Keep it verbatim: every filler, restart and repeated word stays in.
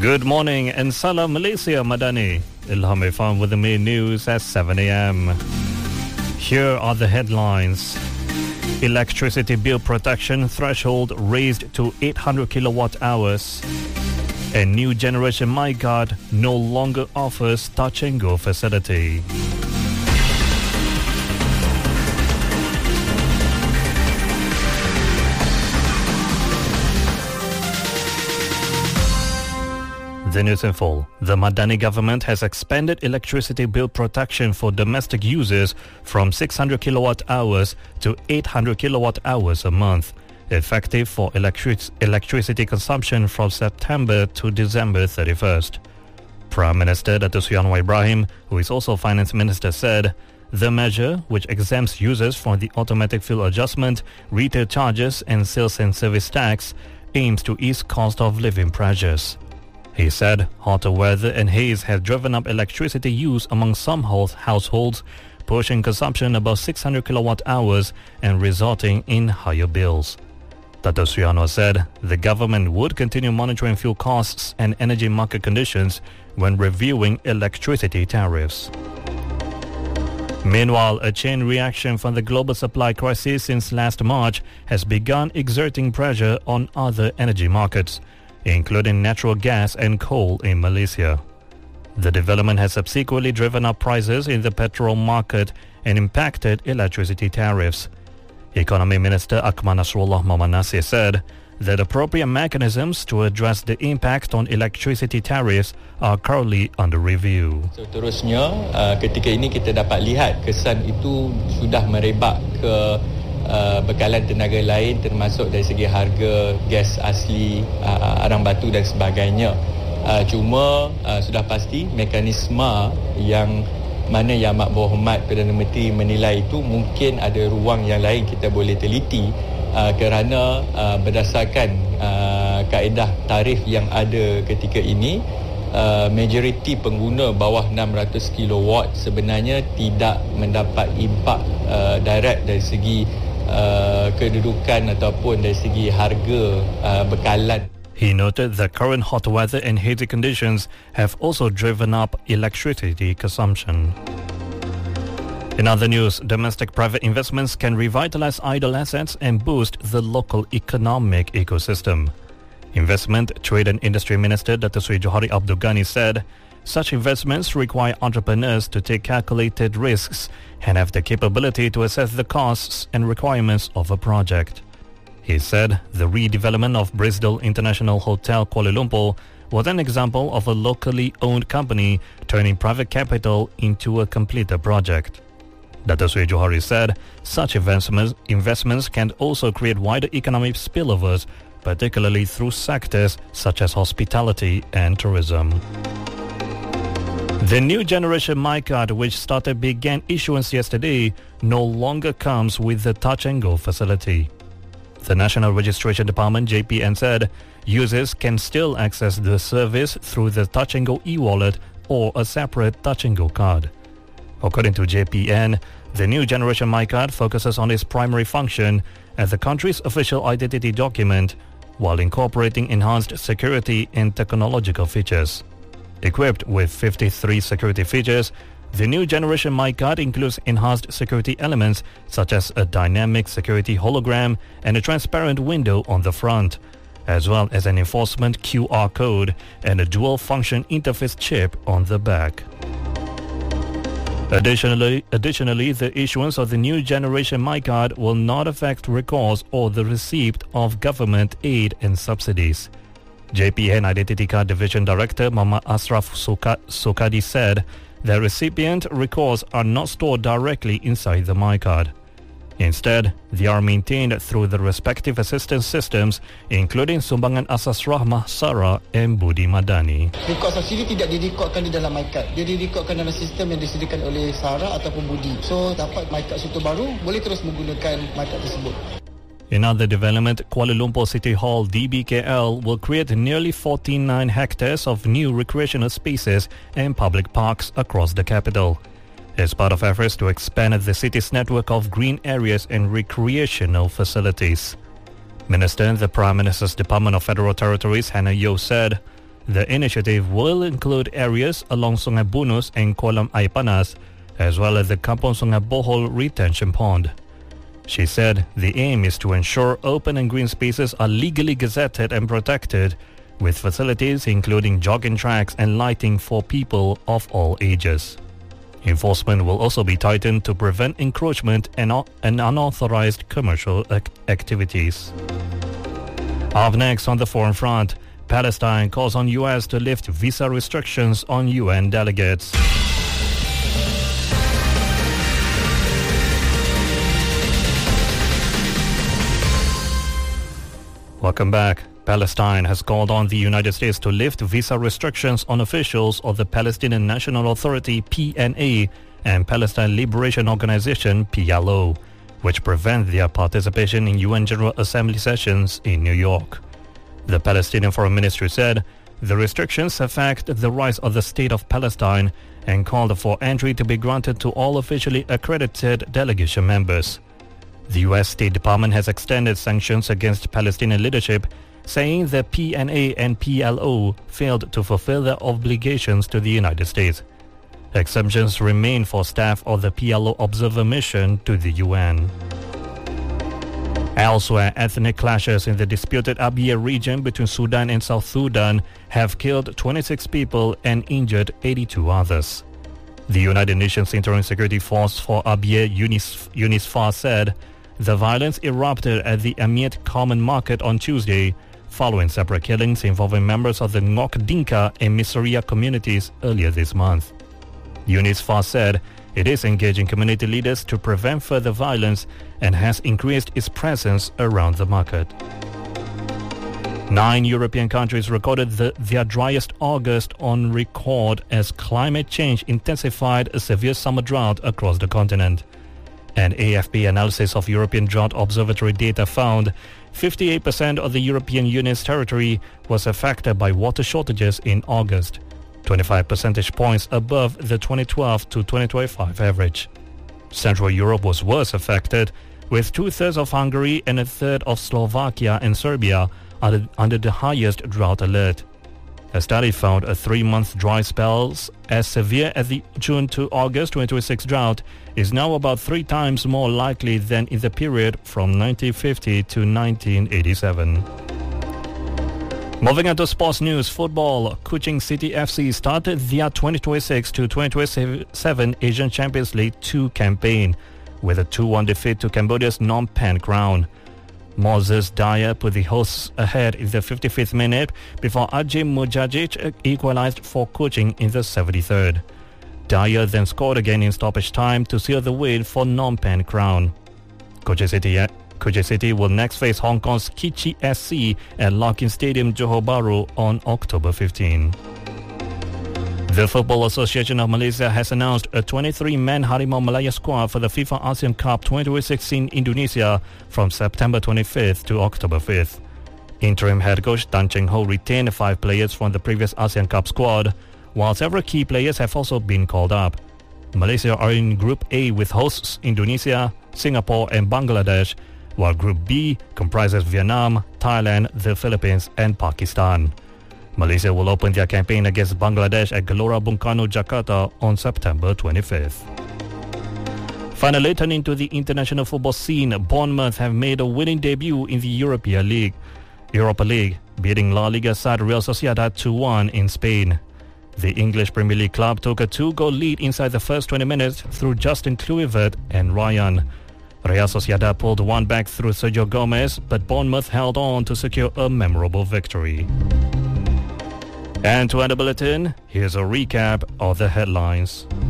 Good morning and Salam Malaysia Madani. Ilham Irfan with the main news at seven a.m. Here are the headlines. Electricity bill protection threshold raised to eight hundred kilowatt hours. A new generation MyGuard no longer offers touch and go facility. The news in full. The Madani government has expanded electricity bill protection for domestic users from six hundred kilowatt hours to eight hundred kilowatt hours a month, effective for electric electricity consumption from September to December thirty-first. Prime Minister Dato' Sri Anwar Ibrahim, who is also Finance Minister, said the measure, which exempts users from the automatic fuel adjustment, retail charges and sales and service tax, aims to ease cost of living pressures. He said hotter weather and haze have driven up electricity use among some households, pushing consumption above six hundred kilowatt hours and resulting in higher bills. Dato' Sri Anwar said the government would continue monitoring fuel costs and energy market conditions when reviewing electricity tariffs. Meanwhile, a chain reaction from the global supply crisis since last March has begun exerting pressure on other energy markets, including natural gas and coal in Malaysia. The development has subsequently driven up prices in the petrol market and impacted electricity tariffs. Economy Minister Akmal Nasrullah Mohammad Nasir said that appropriate mechanisms to address the impact on electricity tariffs are currently under review. Seterusnya, uh, ketika ini kita dapat lihat kesan itu sudah merebak ke Uh, bekalan tenaga lain termasuk dari segi harga gas asli, uh, arang batu dan sebagainya. Uh, cuma uh, sudah pasti mekanisme yang mana yang Amat Berhormat Perdana Menteri menilai itu mungkin ada ruang yang lain kita boleh teliti uh, kerana uh, berdasarkan uh, kaedah tarif yang ada ketika ini, Uh, majoriti pengguna bawah enam ratus kilowatt sebenarnya tidak mendapat impak uh, direct dari segi uh, kedudukan ataupun dari segi harga uh, bekalan. He noted that current hot weather and hazy conditions have also driven up electricity consumption. In other news, domestic private investments can revitalize idle assets and boost the local economic ecosystem. Investment, Trade and Industry Minister Dato' Sri Johari Abdul Ghani said such investments require entrepreneurs to take calculated risks and have the capability to assess the costs and requirements of a project. He said the redevelopment of Brisdale International Hotel Kuala Lumpur was an example of a locally owned company turning private capital into a completed project. Dato' Sri Johari said such investments, investments can also create wider economic spillovers, particularly through sectors such as hospitality and tourism. The new generation MyCard, which started began issuance yesterday, no longer comes with the touch and go facility. The National Registration Department J P N said users can still access the service through the touch and go e-wallet or a separate touch and go card. According to J P N, the new generation MyCard focuses on its primary function as the country's official identity document, while incorporating enhanced security and technological features. Equipped with fifty-three security features, the new generation MyCard includes enhanced security elements such as a dynamic security hologram and a transparent window on the front, as well as an enforcement Q R code and a dual-function interface chip on the back. Additionally, additionally, the issuance of the new generation MyCard will not affect records or the receipt of government aid and subsidies. J P N Identity Card Division Director Muhammad Ashraf Sokadi said the recipient records are not stored directly inside the MyCard. Instead, they are maintained through the respective assistance systems, including Sumbangan Asas Rahmah, Sara and Budi Madani. Rekod subsidi tidak direkodkan di dalam MyCard. Dia direkodkan dalam sistem yang disediakan oleh Sara ataupun Budi. So, dapat MyCard situ baru, boleh terus menggunakan MyCard tersebut. In other development, Kuala Lumpur City Hall D B K L will create nearly forty-nine hectares of new recreational spaces and public parks across the capital, as part of efforts to expand the city's network of green areas and recreational facilities. Minister in the Prime Minister's Department of Federal Territories, Hannah Yeoh, said The initiative will include areas along Sungai Bunus and Kolam Air Panas, as well as the Kampung Sungai Bohol retention pond. She said the aim is to ensure open and green spaces are legally gazetted and protected, with facilities including jogging tracks and lighting for people of all ages. Enforcement will also be tightened to prevent encroachment and, and unauthorized commercial ac- activities. Up next on the foreign front, Palestine calls on U S to lift visa restrictions on U N delegates. Welcome back. Palestine has called on the United States to lift visa restrictions on officials of the Palestinian National Authority P N A and Palestine Liberation Organization P L O, which prevent their participation in U N General Assembly sessions in New York. The Palestinian Foreign Ministry said the restrictions affect the rights of the State of Palestine and called for entry to be granted to all officially accredited delegation members. The U S State Department has extended sanctions against Palestinian leadership, saying the P N A and P L O failed to fulfill their obligations to the United States. Exemptions remain for staff of the P L O observer mission to the U N. Elsewhere, ethnic clashes in the disputed Abyei region between Sudan and South Sudan have killed twenty-six people and injured eighty-two others. The United Nations Interim Security Force for Abyei, Unis, UNISFA, said the violence erupted at the Amiet Common Market on Tuesday, following separate killings involving members of the Ngok Dinka and Miseria communities earlier this month. UNISFA said it is engaging community leaders to prevent further violence and has increased its presence around the market. Nine European countries recorded the, their driest August on record as climate change intensified a severe summer drought across the continent. An A F P analysis of European Drought Observatory data found fifty-eight percent of the European Union's territory was affected by water shortages in August, twenty-five percentage points above the twenty twelve to twenty twenty-five average. Central Europe was worse affected, with two-thirds of Hungary and a third of Slovakia and Serbia under, under the highest drought alert. A study found a three-month dry spells as severe as the June to August twenty twenty-six drought is now about three times more likely than in the period from nineteen fifty to nineteen eighty-seven. Moving on to sports news, football. Kuching City F C started their twenty twenty-six to twenty twenty-seven Asian Champions League two campaign with a two one defeat to Cambodia's Phnom Penh Crown. Moses Dyer put the hosts ahead in the fifty-fifth minute before Ajim Mujajic equalized for Kuching in the seventy-third. Dyer then scored again in stoppage time to seal the win for Phnom Penh Crown. Kuching City, Kuching City will next face Hong Kong's Kichi S C at Larkin Stadium, Johor Bahru on October fifteenth. The Football Association of Malaysia has announced a twenty-three man Harimau Malaya squad for the FIFA ASEAN Cup twenty twenty-six in Indonesia from September twenty-fifth to October fifth. Interim head coach Tan Cheng Ho retained five players from the previous ASEAN Cup squad, while several key players have also been called up. Malaysia are in Group A with hosts Indonesia, Singapore and Bangladesh, while Group B comprises Vietnam, Thailand, the Philippines and Pakistan. Malaysia will open their campaign against Bangladesh at Gelora Bung Karno, Jakarta on September twenty-fifth. Finally, turning to the international football scene, Bournemouth have made a winning debut in the Europa League, Europa League, beating La Liga side Real Sociedad two one in Spain. The English Premier League club took a two-goal lead inside the first twenty minutes through Justin Kluivert and Ryan. Real Sociedad pulled one back through Sergio Gomez, but Bournemouth held on to secure a memorable victory. And to end the bulletin, here's a recap of the headlines.